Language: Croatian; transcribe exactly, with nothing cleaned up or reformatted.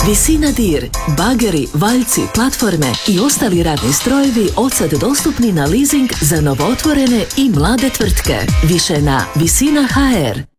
Visina Dir, bageri, valjci, platforme i ostali radni strojevi odsad dostupni na leasing za novootvorene i mlade tvrtke. Više na Visina HR.